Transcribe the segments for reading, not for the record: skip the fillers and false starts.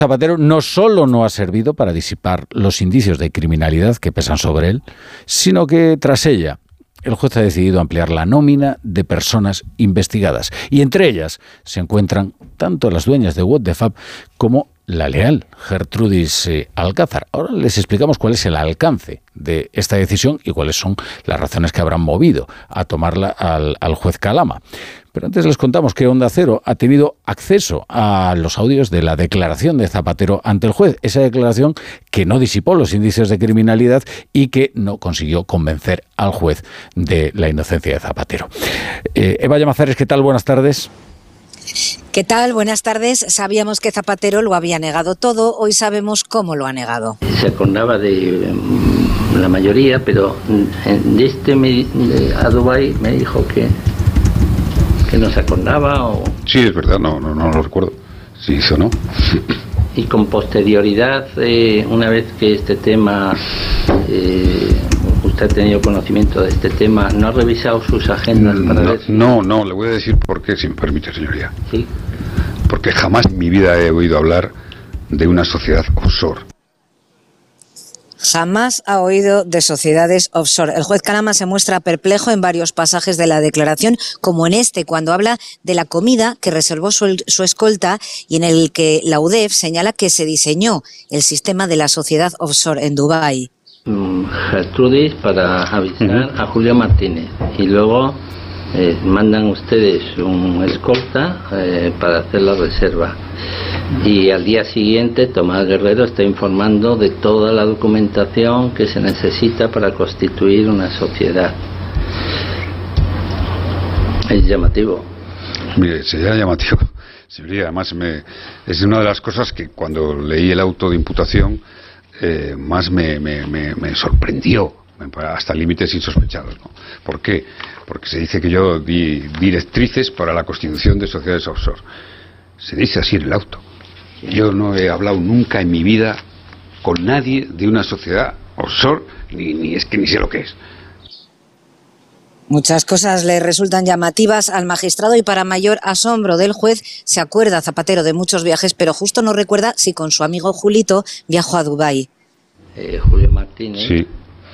Zapatero no solo no ha servido para disipar los indicios de criminalidad que pesan sobre él, sino que tras ella el juez ha decidido ampliar la nómina de personas investigadas. Y entre ellas se encuentran tanto las dueñas de What the Fab como la leal Gertrudis Alcázar. Ahora les explicamos cuál es el alcance de esta decisión y cuáles son las razones que habrán movido a tomarla al juez Calama. Pero antes les contamos que Onda Cero ha tenido acceso a los audios de la declaración de Zapatero ante el juez. Esa declaración que no disipó los indicios de criminalidad y que no consiguió convencer al juez de la inocencia de Zapatero. Eva Llamazares, ¿qué tal? Buenas tardes. ¿Qué tal? Buenas tardes. Sabíamos que Zapatero lo había negado todo, hoy sabemos cómo lo ha negado. Se acordaba de la mayoría, pero a Dubái me dijo que no se acordaba. Sí, es verdad, no lo recuerdo. Sí, eso no. Y con posterioridad, una vez que este tema, usted ha tenido conocimiento de este tema, ¿no ha revisado sus agendas para ver si... No, le voy a decir por qué, si me permite, señoría. Sí. Porque jamás en mi vida he oído hablar de una sociedad offshore. Jamás ha oído de sociedades offshore. El juez Calama se muestra perplejo en varios pasajes de la declaración, como en este, cuando habla de la comida que reservó su escolta y en el que la UDEF señala que se diseñó el sistema de la sociedad offshore en Dubái. Gertrudis para avisar a Julio Martínez y luego mandan ustedes un escolta para hacer la reserva. Y al día siguiente Tomás Guerrero está informando de toda la documentación que se necesita para constituir una sociedad. Es llamativo. Mire, sería llamativo. Además, es una de las cosas que cuando leí el auto de imputación más me sorprendió, hasta límites insospechados, ¿no? ¿Por qué? Porque se dice que yo di directrices para la constitución de sociedades offshore. Se dice así en el auto. Yo no he hablado nunca en mi vida con nadie de una sociedad offshore, ni sé lo que es. Muchas cosas le resultan llamativas al magistrado y para mayor asombro del juez se acuerda Zapatero de muchos viajes, pero justo no recuerda si con su amigo Julito viajó a Dubái. Julio Martínez, sí.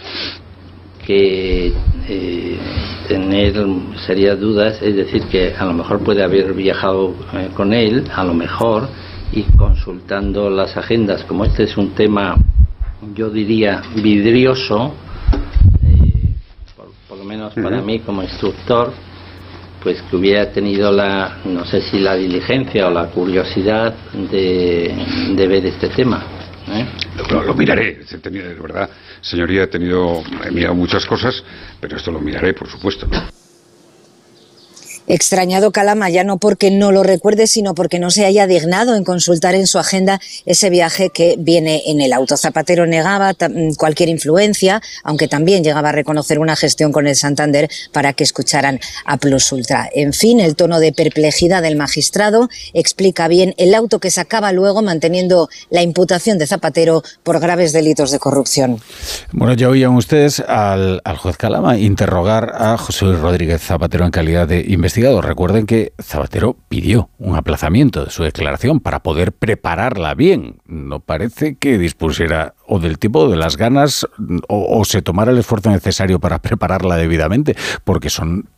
Que tener serias dudas, es decir, que a lo mejor puede haber viajado con él, a lo mejor, y consultando las agendas, como este es un tema, yo diría, vidrioso, por lo menos para mí como instructor, pues que hubiera tenido no sé si la diligencia o la curiosidad de ver este tema. Lo miraré, de verdad, señoría, he mirado muchas cosas, pero esto lo miraré, por supuesto, ¿no? Extrañado Calama, ya no porque no lo recuerde, sino porque no se haya dignado en consultar en su agenda ese viaje que viene en el auto. Zapatero negaba cualquier influencia, aunque también llegaba a reconocer una gestión con el Santander para que escucharan a Plus Ultra. En fin, el tono de perplejidad del magistrado explica bien el auto que sacaba luego, manteniendo la imputación de Zapatero por graves delitos de corrupción. Bueno, ya oían ustedes al juez Calama interrogar a José Luis Rodríguez Zapatero en calidad de investigador. Recuerden que Zapatero pidió un aplazamiento de su declaración para poder prepararla bien. No parece que dispusiera o del tipo o de las ganas o se tomara el esfuerzo necesario para prepararla debidamente, porque son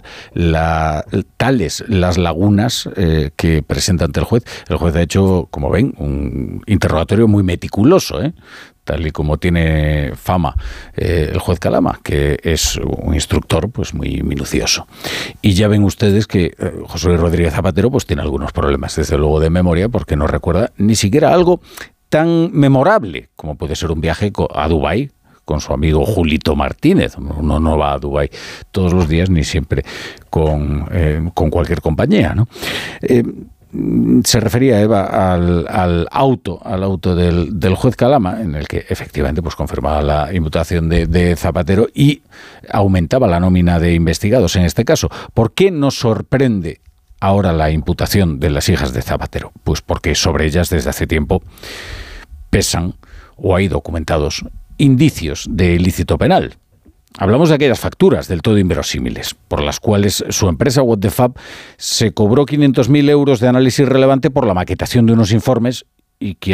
tales las lagunas que presenta ante el juez. El juez ha hecho, como ven, un interrogatorio muy meticuloso, tal y como tiene fama el juez Calama, que es un instructor pues muy minucioso. Y ya ven ustedes que José Luis Rodríguez Zapatero pues tiene algunos problemas, desde luego de memoria, porque no recuerda ni siquiera algo tan memorable como puede ser un viaje a Dubái con su amigo Julito Martínez. Uno no va a Dubái todos los días ni siempre con cualquier compañía, ¿no? Se refería, Eva, al auto del juez Calama, en el que efectivamente pues confirmaba la imputación de Zapatero y aumentaba la nómina de investigados en este caso. ¿Por qué nos sorprende ahora la imputación de las hijas de Zapatero? Pues porque sobre ellas desde hace tiempo pesan o hay documentados indicios de ilícito penal. Hablamos de aquellas facturas del todo inverosímiles, por las cuales su empresa What the Fab se cobró 500.000 euros de análisis relevante por la maquetación de unos informes y